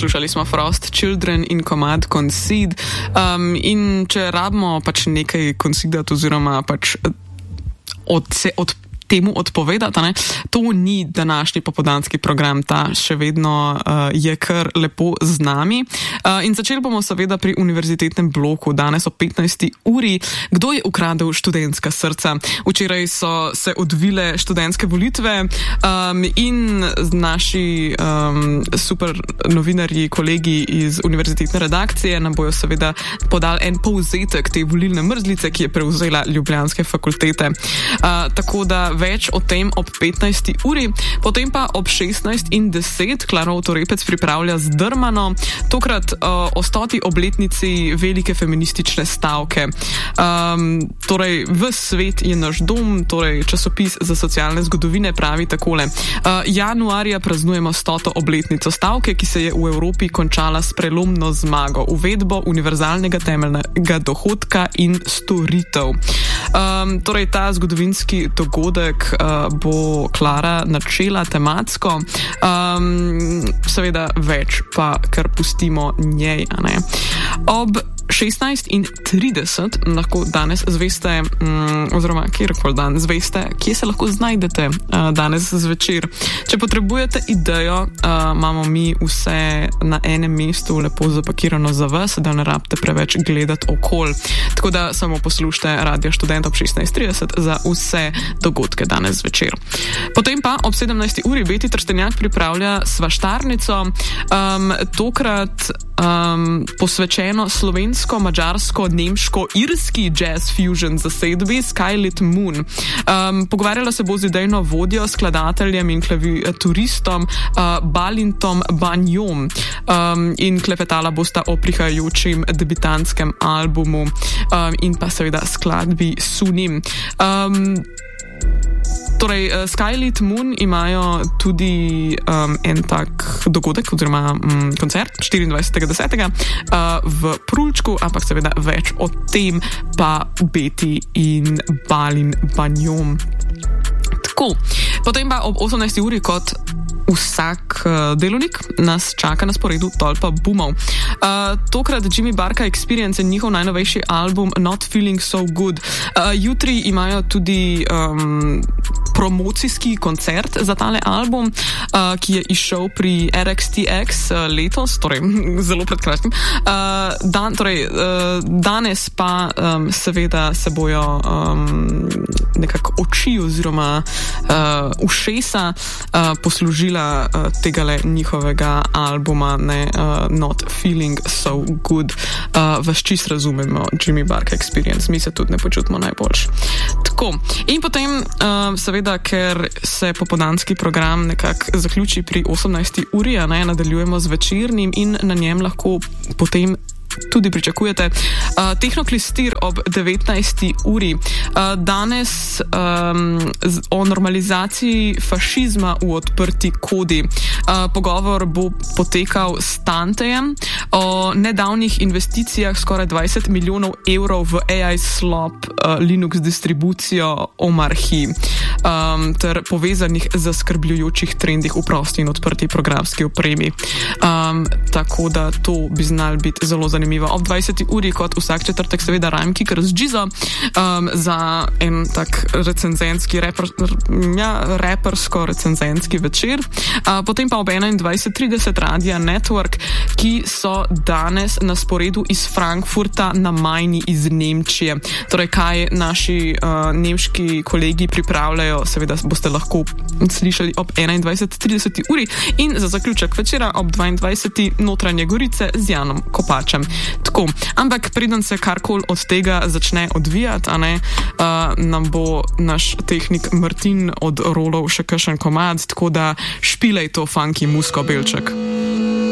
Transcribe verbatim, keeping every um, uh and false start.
Poslušali smo Frost Children in komad Concede. Um, in če rabimo pač nekaj considati oziroma pač od, se, od temu odpovedati, ne? To ni današnji popoldanski program, ta še vedno uh, je kar lepo z nami. Uh, in začeli bomo seveda pri univerzitetnem bloku, danes o petnajsti uri. Kdo je ukradel študentska srca? Včeraj so se odvile študentske volitve um, in naši um, super novinarji, kolegi iz univerzitetne redakcije nam bojo seveda podali en povzetek te volilne mrzlice, ki je prevzela ljubljanske fakultete. Uh, tako da več o tem ob petnajsti uri, potem pa ob šestnajst in deset Klara Otorepec pripravlja zdrmano, tokrat uh, o stoti obletnici velike feministične stavke. Um, torej, v svet je naš dom, torej časopis za socialne zgodovine pravi takole. Uh, januarja praznujemo stoto obletnico stavke, ki se je v Evropi končala s prelomno zmago, uvedbo univerzalnega temeljnega dohodka in storitev. Um, torej, ta zgodovinski dogodek Uh, bo Klara načela tematsko, um, seveda več pa kar pustimo njej, a ne. Ob šestnajst in trideset lahko danes zveste, um, oziroma kjerkoli dan zveste, kje se lahko znajdete uh, danes zvečer. Če potrebujete idejo, uh, imamo mi vse na enem mestu lepo zapakirano za vas, da ne rabite preveč gledati okol. Tako da samo poslušajte Radio Študent ob šestnajst trideset za vse dogodke danes zvečer. Potem pa ob sedemnajsti uri Beti Trstenjak pripravlja svaštarnico, um, tokrat um, posvečeno slovensko, mađarsko, nemško, irski jazz fusion zasedbi Skylit Moon. Um, pogovarjala se bo z idejno vodjo, skladateljem in klavituristom uh, Balintom Banjom um, in klepetala bosta o prihajajočem debitantskem albumu um, in pa seveda skladbi Sunim. Um, Torej, uh, Skylit Moon imajo tudi um, en tak dogodek, oziroma um, koncert štiriindvajsetega desetega uh, v Prulčku, ampak seveda več o tem pa Beti in Balin Banjom. Tako, potem pa ob osemnajsti uri kot vsak uh, delovnik nas čaka na sporedu tolpa boomov. Uh, tokrat Jimmy Barka Experience in njihov najnovejši album Not Feeling So Good. Uh, jutri imajo tudi um, promocijski koncert za tale album, uh, ki je izšel pri R X T X uh, letos, torej zelo pred kratkim. Uh, dan, torej, uh, danes pa um, seveda se bojo um, nekako oči oziroma uh, ušesa uh, poslužila uh, tegale njihovega albuma, ne, uh, Not Feeling So Good. Uh, vas čist razumemo, Jimmy Barka Experience, mi se tudi ne počutimo najboljši. Tako, in potem uh, seveda, ker se popoldanski program nekako zaključi pri osemnajsti uri, a ne, nadaljujemo z večernim in na njem lahko potem tudi pričakujete uh, Tehnoklistir ob devetnajsti uri. Uh, danes um, z, o normalizaciji fašizma v odprti kodi. Uh, pogovor bo potekal s Tantejem o nedavnih investicijah skoraj dvajset milijonov evrov v A I slop uh, Linux distribucijo Omarhi um, ter povezanih zaskrbljujočih trendih v prosti in odprti programski opremi. Um, tako da to bi znal biti zelo zanimivo. Ob dvajseti uri kot vsak četrtek seveda Rhymekicker z Džizo um, za en tak recenzenski, reper, ja, repersko-recenzenski večer. Uh, potem pa ob enaindvajset trideset Radia Network, ki so danes na sporedu iz Frankfurta na Majni iz Nemčije. Torej, kaj naši uh, nemški kolegi pripravljajo, seveda boste lahko slišali ob enaindvajset trideset uri in za zaključek večera ob dvaindvajseti Notranje Gorice z Janom Kopačem. Tako, ampak preden se karkoli od tega začne odvijati, a ne, uh, nam bo naš tehnik Martin odrolal še kakšen komad, tako da špilej to funky musko, Belček.